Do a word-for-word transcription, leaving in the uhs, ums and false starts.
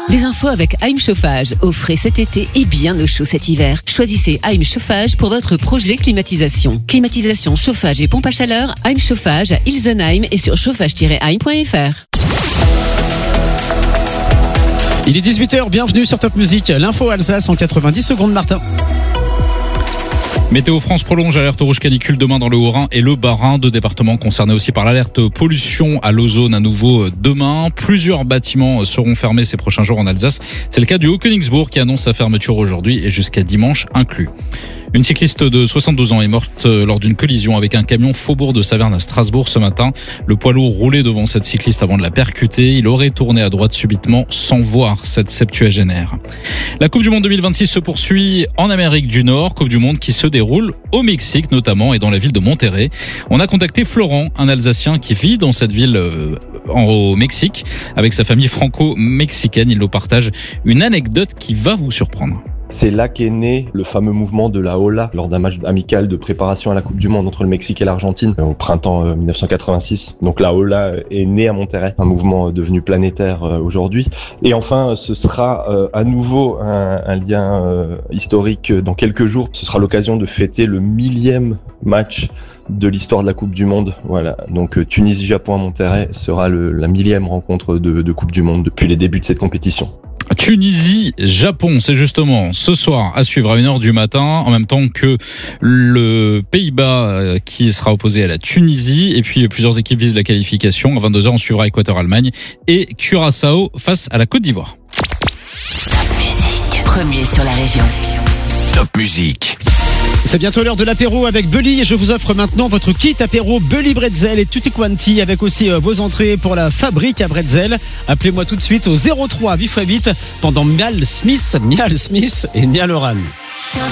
Les infos avec A I M Chauffage, au frais cet été et bien au chaud cet hiver. Choisissez A I M Chauffage pour votre projet climatisation. Climatisation, chauffage et pompe à chaleur, A I M Chauffage à Ilsenheim et sur chauffage tiret a i m point f r. Il est dix-huit heures, bienvenue sur Top Music, l'info Alsace en quatre-vingt-dix secondes, Martin. Météo France prolonge alerte rouge canicule demain dans le Haut-Rhin et le Bas-Rhin, deux départements concernés aussi par l'alerte pollution à l'ozone à nouveau demain. Plusieurs bâtiments seront fermés ces prochains jours en Alsace. C'est le cas du Haut-Königsbourg qui annonce sa fermeture aujourd'hui et jusqu'à dimanche inclus. Une cycliste de soixante-douze ans est morte lors d'une collision avec un camion Faubourg de Saverne à Strasbourg ce matin. Le poids lourd roulait devant cette cycliste avant de la percuter. Il aurait tourné à droite subitement sans voir cette septuagénaire. La Coupe du Monde deux mille vingt-six se poursuit en Amérique du Nord. Coupe du Monde qui se déroule au Mexique notamment et dans la ville de Monterrey. On a contacté Florent, un Alsacien qui vit dans cette ville euh, au Mexique avec sa famille franco-mexicaine. Il nous partage une anecdote qui va vous surprendre. C'est là qu'est né le fameux mouvement de la Ola lors d'un match amical de préparation à la Coupe du Monde entre le Mexique et l'Argentine au printemps dix-neuf cent quatre-vingt-six. Donc la Ola est née à Monterrey, un mouvement devenu planétaire aujourd'hui. Et enfin, ce sera à nouveau un, un lien historique dans quelques jours. Ce sera l'occasion de fêter le millième match de l'histoire de la Coupe du Monde. Voilà. Donc Tunisie-Japon à Monterrey sera le, la millième rencontre de, de Coupe du Monde depuis les débuts de cette compétition. Tunisie-Japon, c'est justement ce soir à suivre à une heure du matin, en même temps que le Pays-Bas qui sera opposé à la Tunisie. Et puis plusieurs équipes visent la qualification. À vingt-deux heures, on suivra Équateur-Allemagne et Curaçao face à la Côte d'Ivoire. Top Music, premier sur la région. Top Music. C'est bientôt l'heure de l'apéro avec Bully et je vous offre maintenant votre kit apéro Bully Bretzel et Tutti Quanti avec aussi vos entrées pour la fabrique à Bretzel. Appelez-moi tout de suite au zéro trois huit fois huit pendant Mial Smith, Mial Smith et Niall Horan.